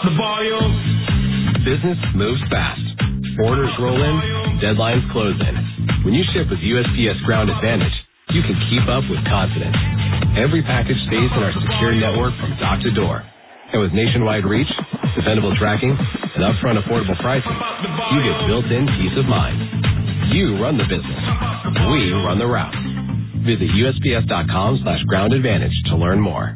the volume. Business moves fast. Orders roll in, deadlines close in. When you ship with USPS Ground Advantage, you can keep up with confidence. Every package stays in our secure network from dock to door. And with nationwide reach, dependable tracking, and upfront affordable pricing, you get built-in peace of mind. You run the business. We run the route. Visit USPS.com/Ground Advantage to learn more.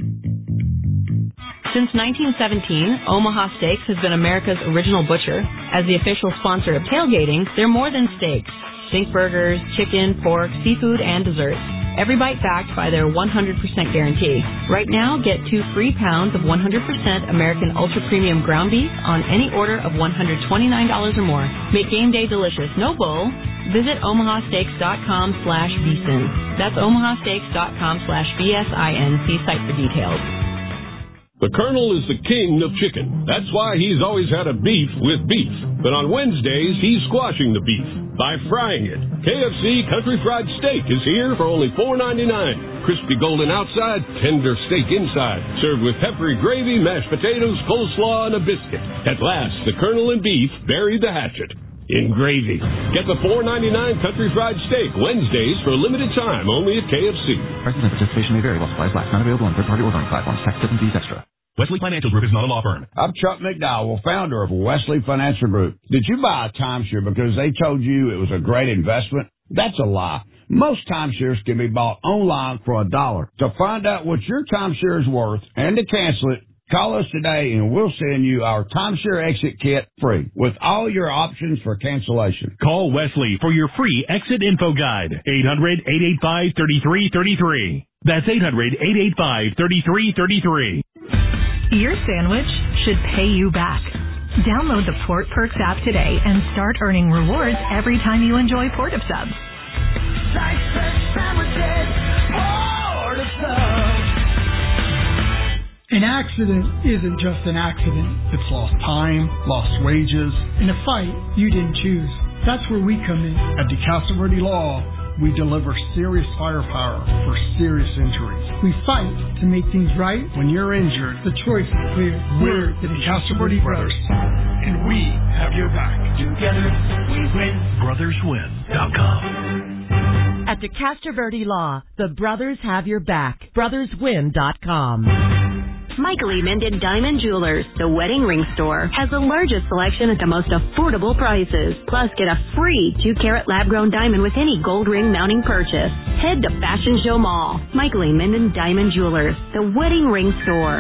Since 1917, Omaha Steaks has been America's original butcher. As the official sponsor of tailgating, they're more than steaks. Think burgers, chicken, pork, seafood, and desserts. Every bite backed by their 100% guarantee. Right now, get 2 free pounds of 100% American Ultra Premium ground beef on any order of $129 or more. Make game day delicious. No bull. Visit omahasteaks.com/bsin. That's omahasteaks.com/BSIN. See site for details. The Colonel is the king of chicken. That's why he's always had a beef with beef. But on Wednesdays, he's squashing the beef by frying it. KFC Country Fried Steak is here for only $4.99. Crispy golden outside, tender steak inside. Served with peppery gravy, mashed potatoes, coleslaw, and a biscuit. At last, the Colonel and beef buried the hatchet in gravy. Get the $4.99 Country Fried Steak Wednesdays for a limited time only at KFC. Prices and participation may vary while supplies last. Not available on third-party ordering platforms. Tax, tip, and fees extra. Wesley Financial Group is not a law firm. I'm Chuck McDowell, founder of Wesley Financial Group. Did you buy a timeshare because they told you it was a great investment? That's a lie. Most timeshares can be bought online for $1. To find out what your timeshare is worth and to cancel it, call us today and we'll send you our timeshare exit kit free with all your options for cancellation. Call Wesley for your free exit info guide. 800-885-3333. That's 800-885-3333. Your sandwich should pay you back. Download the Port Perks app today and start earning rewards every time you enjoy Port of Subs. Like fresh sandwiches, Port of Subs. An accident isn't just an accident. It's lost time, lost wages, in a fight you didn't choose. That's where we come in. At DeCastro Verde Law, we deliver serious firepower for serious injuries. We fight to make things right. When you're injured, the choice is clear. We're the DeCastro Verde Brothers, and we have your back. Together, we win. BrothersWin.com. At DeCastro Verde Law, the brothers have your back. BrothersWin.com. Michael E. Minden Diamond Jewelers, the wedding ring store, has the largest selection at the most affordable prices. Plus, get a free 2-carat lab-grown diamond with any gold ring mounting purchase. Head to Fashion Show Mall. Michael E. Minden Diamond Jewelers, the wedding ring store.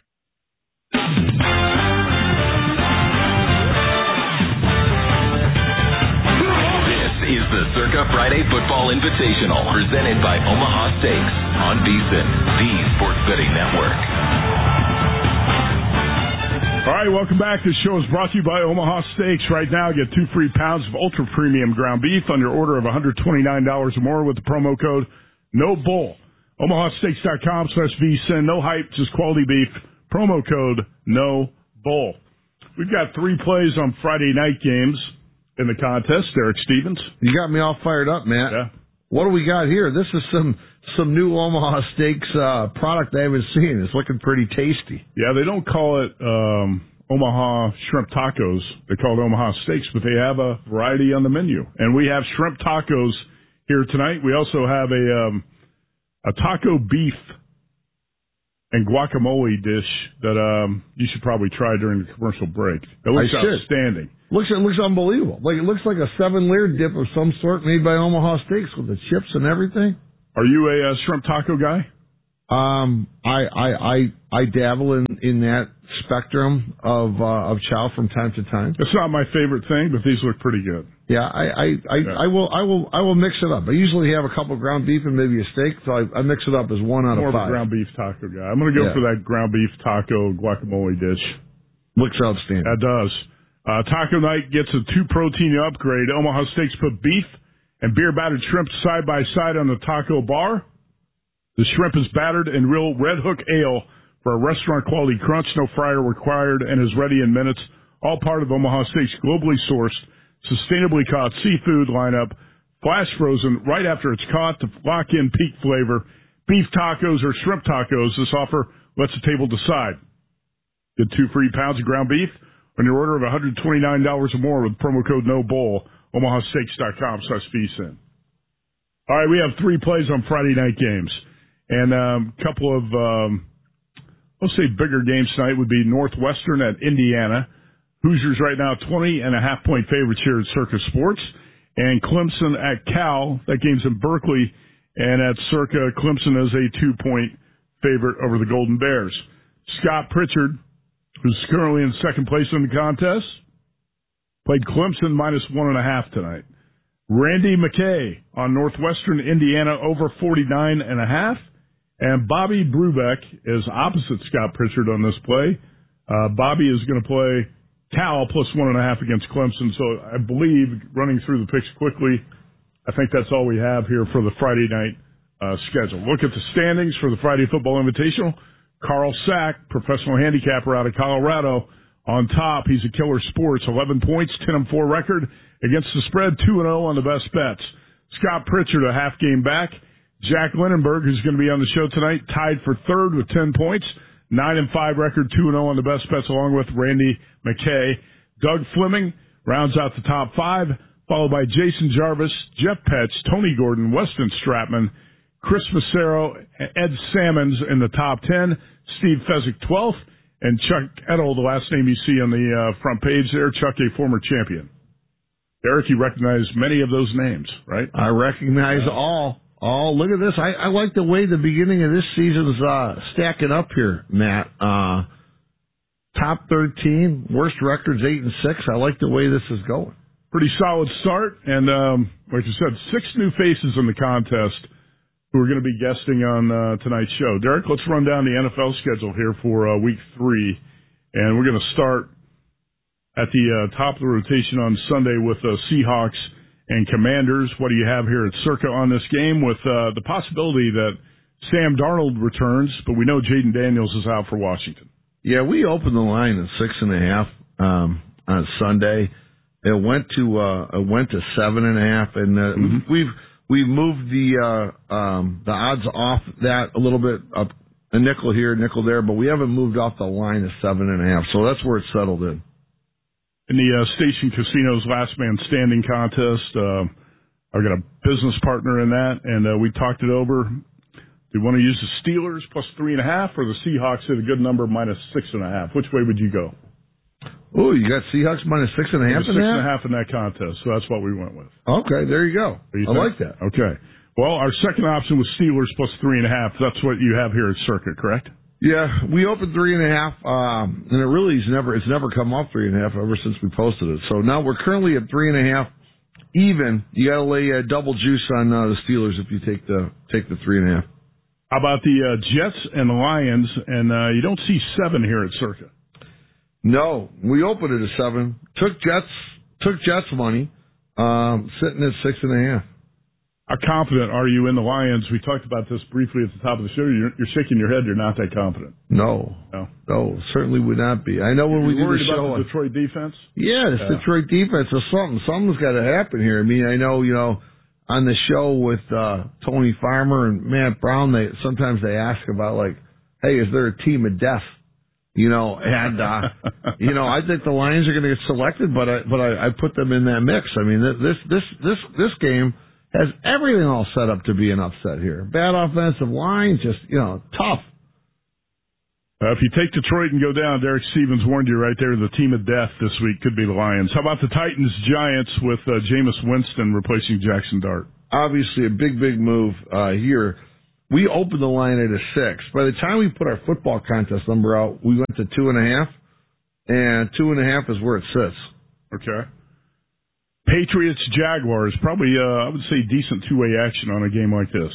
This is the Circa Friday Football Invitational, presented by Omaha Steaks on VSiN, the Sports Betting Network. All right, welcome back. This show is brought to you by Omaha Steaks. Right now, get 2 free pounds of ultra premium ground beef on your order of $129 or more with the promo code NOBULL. OmahaSteaks.com/VSiN. No hype, just quality beef. Promo code NOBULL. We've got 3 plays on Friday night games in the contest. Derek Stevens. You got me all fired up, Matt. Yeah. What do we got here? This is some new Omaha Steaks product I haven't seen. It's looking pretty tasty. Yeah, they don't call it Omaha shrimp tacos. They call it Omaha Steaks, but they have a variety on the menu. And we have shrimp tacos here tonight. We also have a taco beef and guacamole dish that you should probably try during the commercial break. It looks outstanding. It looks unbelievable. Like, it looks like a 7-layer dip of some sort made by Omaha Steaks with the chips and everything. Are you a shrimp taco guy? I dabble in that spectrum of chow from time to time. It's not my favorite thing, but these look pretty good. Yeah, I will mix it up. I usually have a couple of ground beef and maybe a steak, so I mix it up as 1 out of 5. More of a ground beef taco guy. I'm going to go for that ground beef taco guacamole dish. Looks outstanding. That does. Taco night gets a 2-protein upgrade. Omaha Steaks put beef and beer-battered shrimp side by side on the taco bar. The shrimp is battered in real Red Hook ale for a restaurant-quality crunch, no fryer required, and is ready in minutes. All part of Omaha Steaks' globally sourced, sustainably caught seafood lineup, flash frozen right after it's caught to lock in peak flavor. Beef tacos or shrimp tacos, this offer lets the table decide. Get 2 free pounds of ground beef on your order of $129 or more with promo code NOBULL. OmahaSteaks.com/VSIN. All right, we have 3 plays on Friday night games. And a couple of, let's say, bigger games tonight would be Northwestern at Indiana. Hoosiers right now 20.5-point favorites here at Circa Sports. And Clemson at Cal. That game's in Berkeley. And at Circa, Clemson is a 2-point favorite over the Golden Bears. Scott Pritchard, who's currently in second place in the contest, played Clemson -1.5 tonight. Randy McKay on Northwestern Indiana over 49.5. And Bobby Brubeck is opposite Scott Pritchard on this play. Bobby is going to play Cal +1.5 against Clemson. So I believe, running through the picks quickly, I think that's all we have here for the Friday night schedule. Look at the standings for the Friday Football Invitational. Carl Sack, professional handicapper out of Colorado, on top. He's a Killer Sports, 11 points, 10-4 record against the spread, 2-0 on the best bets. Scott Pritchard, a half game back. Jack Lindenberg, who's going to be on the show tonight, tied for third with 10 points, 9-5 record, 2-0 on the best bets, along with Randy McKay. Doug Fleming rounds out the top 5, followed by Jason Jarvis, Jeff Petch, Tony Gordon, Weston Stratman, Chris Massaro, Ed Salmons in the top 10, Steve Fezzik 12th, and Chuck Edel, the last name you see on the front page there, Chuck, a former champion. Derek, you recognize many of those names, right? I recognize all. Oh, look at this. I like the way the beginning of this season's stacking up here, Matt. Top 13, worst records 8-6. I like the way this is going. Pretty solid start. And like you said, 6 new faces in the contest who are going to be guesting on tonight's show. Derek, let's run down the NFL schedule here for week 3. And we're going to start at the top of the rotation on Sunday with Seahawks and Commanders. What do you have here at Circa on this game with the possibility that Sam Darnold returns, but we know Jaden Daniels is out for Washington? Yeah, we opened the line at 6.5 on Sunday. It went to 7.5, and we've moved the odds off that a little bit, up a nickel here, a nickel there, but we haven't moved off the line of 7.5. So that's where it's settled in. In the Station Casinos Last Man Standing contest, I've got a business partner in that, and we talked it over. Do you want to use the Steelers +3.5 or the Seahawks at a good number -6.5? Which way would you go? Oh, you got Seahawks -6.5 in that? 6.5 in that contest, so that's what we went with. Okay, there you go. I like that. Okay. Well, our second option was Steelers +3.5. That's what you have here at Circa, correct? Yeah, we opened 3.5, and it really it's never come off 3.5 ever since we posted it. So now we're currently at 3.5 even. You got to lay double juice on the Steelers if you take the 3.5. How about the Jets and the Lions? And you don't see 7 here at Circa. No, we opened it at 7. Took Jets money, sitting at 6.5. How confident are you in the Lions? We talked about this briefly at the top of the show. You're shaking your head. You're not that confident. No, certainly would not be. I know when we do the show about the Detroit defense. Yeah, this Detroit defense is something. Something's got to happen here. I mean, I know on the show with Tony Farmer and Matt Brown, sometimes they ask about like, hey, is there a team of death? And I think the Lions are going to get selected, but I put them in that mix. I mean, this game has everything all set up to be an upset here. Bad offensive line, just, tough. If you take Detroit and go down, Derek Stevens warned you right there, the team of death this week could be the Lions. How about the Titans-Giants with Jameis Winston replacing Jackson Dart? Obviously a big move here. We opened the line at a 6. By the time we put our football contest number out, we went to 2.5, and 2.5 is where it sits. Okay. Patriots, Jaguars, probably, I would say, decent two-way action on a game like this.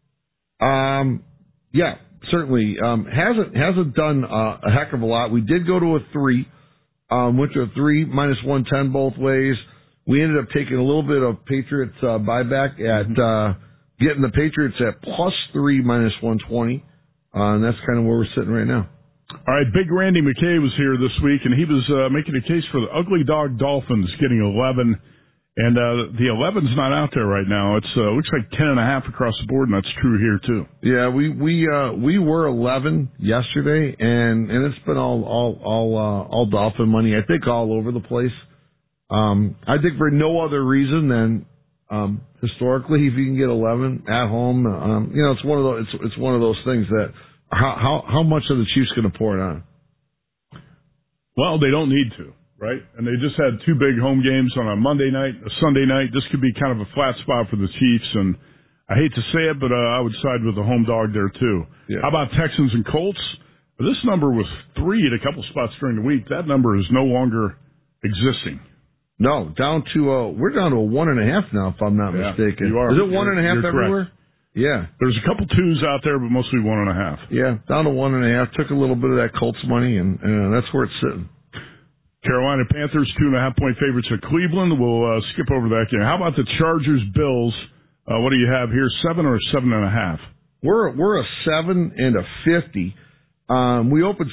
Yeah, certainly. Hasn't done a heck of a lot. We did go to a 3. Went to a 3, -110 both ways. We ended up taking a little bit of Patriots buyback at getting the Patriots at +3, -120. And that's kind of where we're sitting right now. All right, Big Randy McKay was here this week, and he was making a case for the Ugly Dog Dolphins getting 11 And the 11's not out there right now. It's looks like 10.5 across the board, and that's true here too. Yeah, we were 11 yesterday, and it's been all Dolphin money. I think all over the place. I think for no other reason than historically, if you can get 11 at home, it's one of those things that how much are the Chiefs going to pour it on? Well, they don't need to. Right? And they just had 2 big home games on a Monday night, a Sunday night. This could be kind of a flat spot for the Chiefs, and I hate to say it, but I would side with the home dog there, too. Yeah. How about Texans and Colts? This number was 3 at a couple spots during the week. That number is no longer existing. No, we're down to a 1.5 now, if I'm not mistaken. You are. Is it 1.5 everywhere? Correct. Yeah. There's a couple 2s out there, but mostly 1.5. Yeah, down to 1.5. Took a little bit of that Colts money, and that's where it's sitting. Carolina Panthers, 2.5-point favorites at Cleveland. We'll skip over that game. How about the Chargers-Bills? What do you have here, 7 or 7.5? We're a 7 and a 50. We opened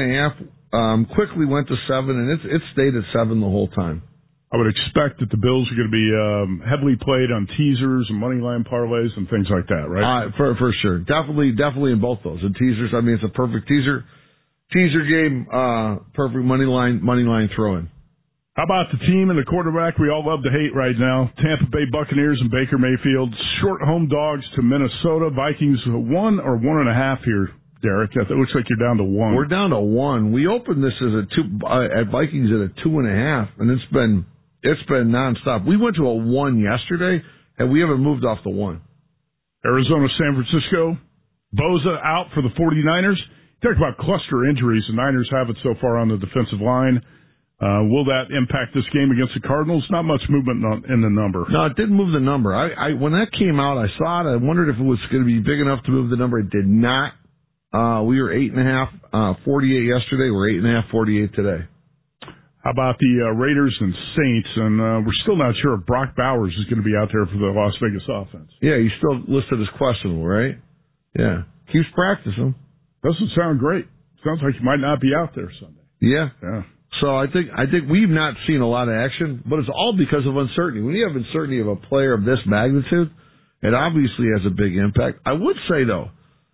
6.5, quickly went to 7, and it stayed at 7 the whole time. I would expect that the Bills are going to be heavily played on teasers and money line parlays and things like that, right? For sure. Definitely in both those. And teasers, I mean, it's a perfect teaser game, perfect money line throw-in. How about the team and the quarterback we all love to hate right now? Tampa Bay Buccaneers and Baker Mayfield, short home dogs to Minnesota. Vikings 1 or 1.5 here, Derek. It looks like you're down to 1. We're down to 1. We opened this as at Vikings at a 2.5, and it's been nonstop. We went to a 1 yesterday, and we haven't moved off the 1. Arizona, San Francisco, Bosa out for the 49ers. Talk about cluster injuries. The Niners have it so far on the defensive line. Will that impact this game against the Cardinals? Not much movement in the number. No, it didn't move the number. When that came out, I saw it. I wondered if it was going to be big enough to move the number. It did not. We were 8.5, 48 yesterday. We're 8.5, 48 today. How about the Raiders and Saints? And we're still not sure if Brock Bowers is going to be out there for the Las Vegas offense. Yeah, he's still listed as questionable, right? Yeah. Keeps practicing. Doesn't sound great. Sounds like he might not be out there Sunday. Yeah. So I think we've not seen a lot of action, but it's all because of uncertainty. When you have uncertainty of a player of this magnitude, it obviously has a big impact. I would say though,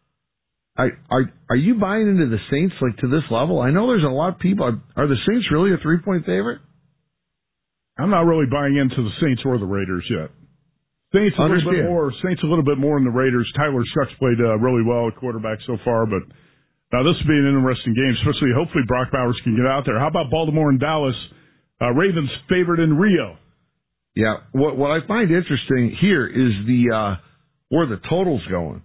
are you buying into the Saints like to this level? I know there's a lot of people. Are the Saints really a 3-point favorite? I'm not really buying into the Saints or the Raiders yet. Saints a little bit more than the Raiders. Tyler Shucks played really well at quarterback so far, but now this will be an interesting game, especially hopefully Brock Bowers can get out there. How about Baltimore and Dallas? Ravens favored in Rio. Yeah, what I find interesting here is where the total's going.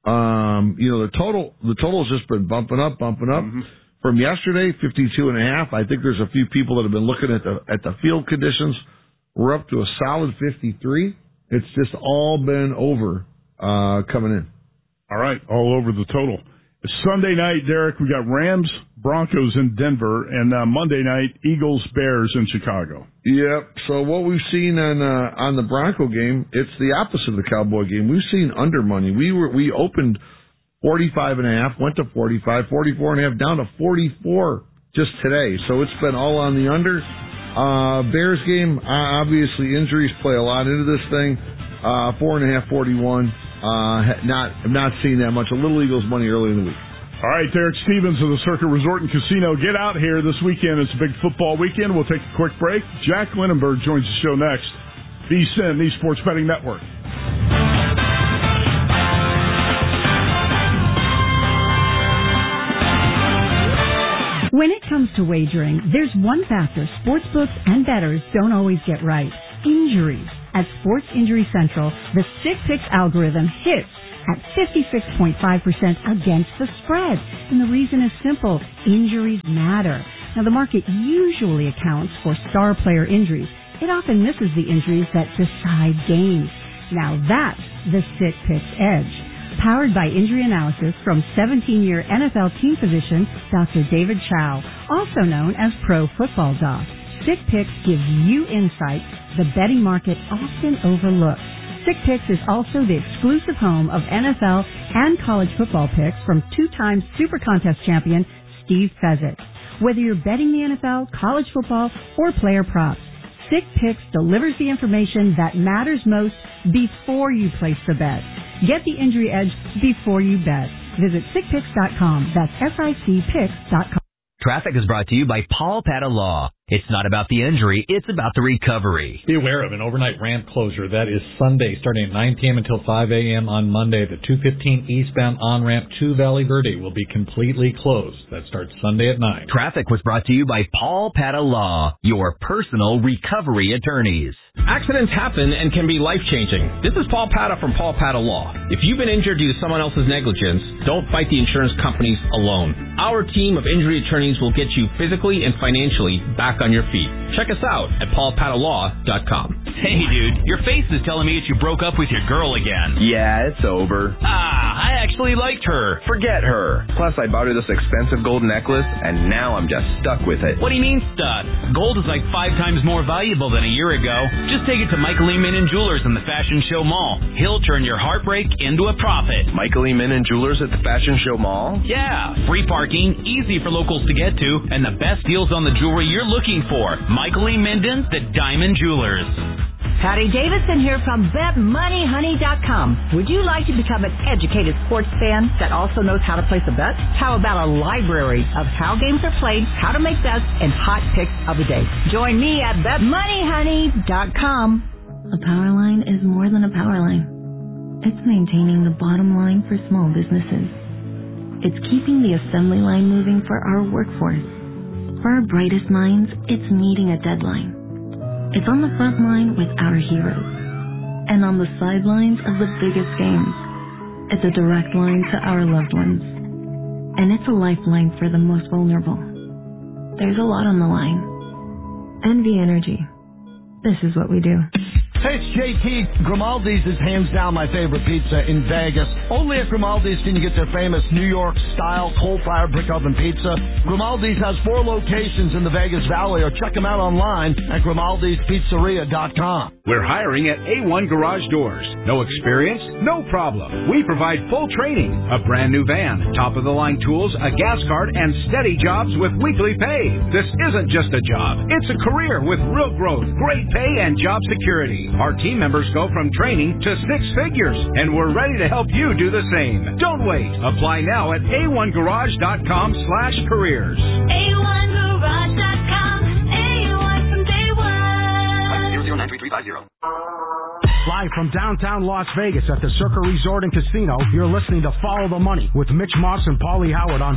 The total's just been bumping up. Mm-hmm. From yesterday, 52.5. I think there's a few people that have been looking at the field conditions. We're up to a solid 53. It's just all been over coming in. All right, all over the total. Sunday night, Derek, we got Rams, Broncos in Denver, and Monday night, Eagles, Bears in Chicago. Yep. So what we've seen on the Bronco game, it's the opposite of the Cowboy game. We've seen under money. We opened 45.5, went to 45, 44.5, down to 44 just today. So it's been all on the under. Bears game, obviously injuries play a lot into this thing. 4.5, 41. I'm not seeing that much. A little Eagles money early in the week. All right, Derek Stevens of the Circa Resort and Casino. Get out here this weekend. It's a big football weekend. We'll take a quick break. Jack Lindenberg joins the show next. VSiN, the Sports Betting Network. When it comes to wagering, there's one factor sportsbooks and bettors don't always get right: injuries. At Sports Injury Central, the Sick Picks algorithm hits at 56.5% against the spread. And the reason is simple: injuries matter. Now, the market usually accounts for star player injuries. It often misses the injuries that decide games. Now, that's the Sick Picks edge. Powered by injury analysis from 17-year NFL team physician Dr. David Chow, also known as Pro Football Doc. Sick Picks gives you insight the betting market often overlooks. Sick Picks is also the exclusive home of NFL and college football picks from two-time Super Contest champion Steve Fezzik. Whether you're betting the NFL, college football, or player props, Sick Picks delivers the information that matters most before you place the bet. Get the injury edge before you bet. Visit sickpicks.com. That's SICPicks.com. Traffic is brought to you by Paul Pata Law. It's not about the injury, it's about the recovery. Be aware of an overnight ramp closure. That is Sunday, starting at 9 p.m. until 5 a.m. on Monday. The 215 eastbound on-ramp to Valley Verde will be completely closed. That starts Sunday at 9. Traffic was brought to you by Paul Pata Law, your personal recovery attorneys. Accidents happen and can be life-changing. This is Paul Pata from Paul Pata Law. If you've been injured due to someone else's negligence, don't fight the insurance companies alone. Our team of injury attorneys will get you physically and financially back on your feet. Check us out at paulpatalaw.com. Hey, dude, your face is telling me that you broke up with your girl again. Yeah, it's over. I actually liked her. Forget her. Plus, I bought her this expensive gold necklace, and now I'm just stuck with it. What do you mean stuck? Gold is like 5 times more valuable than a year ago. Just take it to Michael E. Minnan Jewelers in the Fashion Show Mall. He'll turn your heartbreak into a profit. Michael E. Minnan Jewelers at the Fashion Show Mall? Yeah, free parking, easy for locals to get to, and the best deals on the jewelry you're looking for. Michael E. Minden, the Diamond Jewelers. Patty Davidson here from BetMoneyHoney.com. Would you like to become an educated sports fan that also knows how to place a bet? How about a library of how games are played, how to make bets, and hot picks of the day? Join me at BetMoneyHoney.com. A power line is more than a power line. It's maintaining the bottom line for small businesses. It's keeping the assembly line moving for our workforce. For our brightest minds, it's meeting a deadline. It's on the front line with our heroes, and on the sidelines of the biggest games. It's a direct line to our loved ones, and it's a lifeline for the most vulnerable. There's a lot on the line. NV Energy. This is what we do. Hey, it's JT. Grimaldi's is hands down my favorite pizza in Vegas. Only at Grimaldi's can you get their famous New York-style coal-fired brick oven pizza. Grimaldi's has 4 locations in the Vegas Valley, or check them out online at Grimaldi'sPizzeria.com. We're hiring at A1 Garage Doors. No experience? No problem. We provide full training, a brand new van, top-of-the-line tools, a gas card, and steady jobs with weekly pay. This isn't just a job. It's a career with real growth, great pay, and job security. Our team members go from training to 6 figures, and we're ready to help you do the same. Don't wait. Apply now at a1garage.com/careers. A1garage.com. A1 from day one. 009350. Live from downtown Las Vegas at the Circa Resort and Casino, you're listening to Follow the Money with Mitch Moss and Paulie Howard on